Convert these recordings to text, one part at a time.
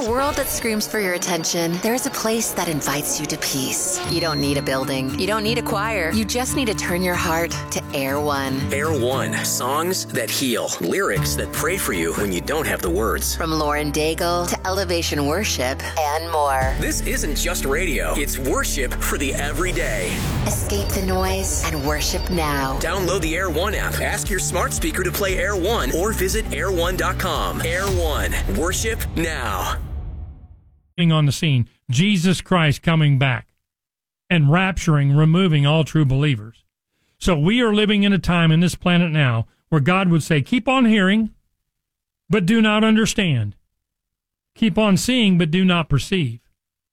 a world that screams for your attention, there's a place that invites you to peace. You don't need a building. You don't need a choir. You just need to turn your heart to Air One. Air One. Songs that heal. Lyrics that pray for you when you don't have the words. From Lauren Daigle to Elevation Worship and more. This isn't just radio. It's worship for the everyday. Escape the noise and worship now. Download the Air One app. Ask your smart speaker to play Air One or visit air1.com. Air One. Worship now. On the scene, Jesus Christ coming back and rapturing, removing all true believers. So we are living in a time in this planet now where God would say, keep on hearing, but do not understand. Keep on seeing, but do not perceive.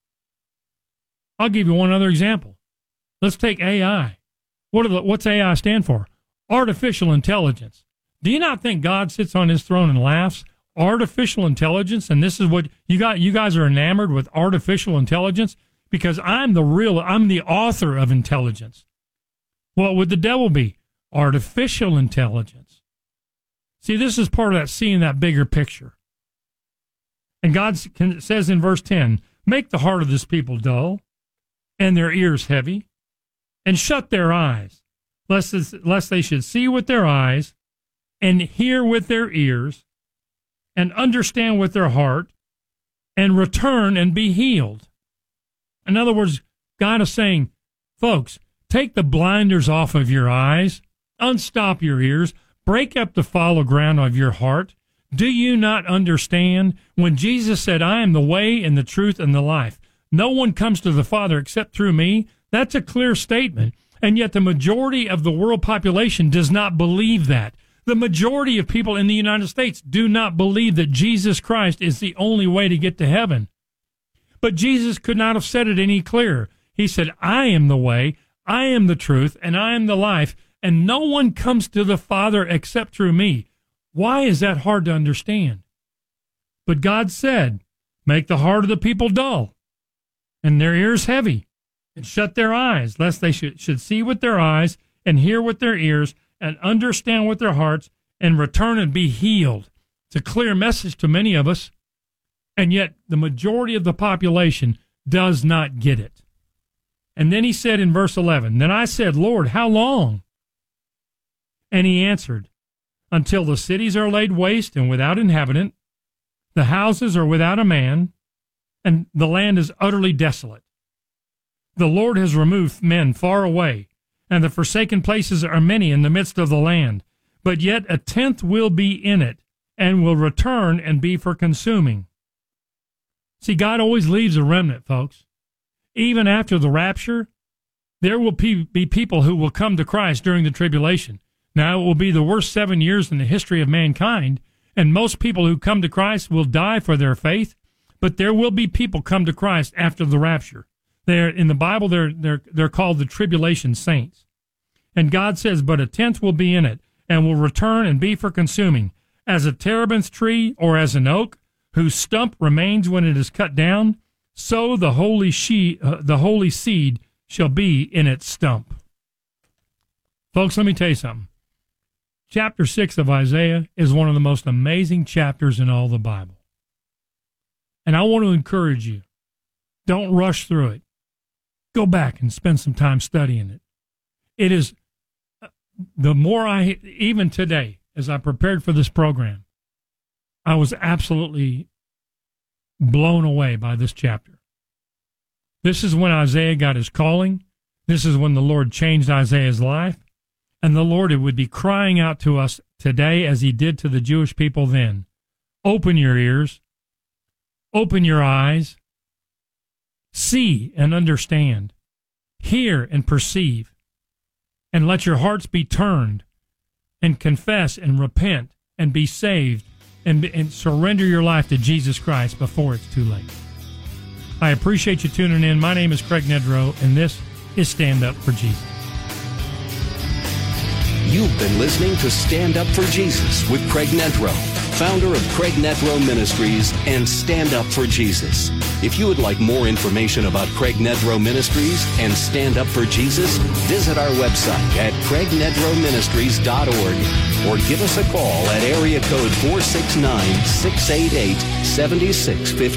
I'll give you one other example. Let's take AI. What's AI stand for? Artificial intelligence. Do you not think God sits on his throne and laughs? Artificial intelligence, and this is what you guys are enamored with artificial intelligence because I'm the author of intelligence. What would the devil be? Artificial intelligence. See, this is part of that seeing that bigger picture. And God says in verse 10, make the heart of this people dull and their ears heavy and shut their eyes, lest they should see with their eyes and hear with their ears and understand with their heart, and return and be healed. In other words, God is saying, folks, take the blinders off of your eyes, unstop your ears, break up the fallow ground of your heart. Do you not understand when Jesus said, I am the way and the truth and the life? No one comes to the Father except through me. That's a clear statement. And yet the majority of the world population does not believe that. The majority of people in the United States do not believe that Jesus Christ is the only way to get to heaven. But Jesus could not have said it any clearer. He said, I am the way, I am the truth, and I am the life, and no one comes to the Father except through me. Why is that hard to understand? But God said, make the heart of the people dull, and their ears heavy, and shut their eyes, lest they should see with their eyes, and hear with their ears, and understand with their hearts, and return and be healed. It's a clear message to many of us, and yet the majority of the population does not get it. And then he said in verse 11, then I said, Lord, how long? And he answered, until the cities are laid waste and without inhabitant, the houses are without a man, and the land is utterly desolate. The Lord has removed men far away, and the forsaken places are many in the midst of the land. But yet a tenth will be in it, and will return and be for consuming. See, God always leaves a remnant, folks. Even after the rapture, there will be people who will come to Christ during the tribulation. Now, it will be the worst 7 years in the history of mankind, and most people who come to Christ will die for their faith, but there will be people come to Christ after the rapture. In the Bible, they're called the tribulation saints. And God says, but a tenth will be in it, and will return and be for consuming, as a terebinth tree or as an oak, whose stump remains when it is cut down, so the holy seed shall be in its stump. Folks, let me tell you something. Chapter 6 of Isaiah is one of the most amazing chapters in all the Bible. And I want to encourage you, don't rush through it. Go back and spend some time studying it. It is, the more even today, as I prepared for this program, I was absolutely blown away by this chapter. This is when Isaiah got his calling. This is when the Lord changed Isaiah's life. And the Lord would be crying out to us today as he did to the Jewish people then. Open your ears. Open your eyes. See and understand. Hear and perceive. And let your hearts be turned. And confess and repent and be saved. And surrender your life to Jesus Christ before it's too late. I appreciate you tuning in. My name is Craig Nedrow, and this is Stand Up for Jesus. You've been listening to Stand Up for Jesus with Craig Nedrow, founder of Craig Nedrow Ministries and Stand Up for Jesus. If you would like more information about Craig Nedrow Ministries and Stand Up for Jesus, visit our website at craignedrowministries.org or give us a call at area code 469-688-7650.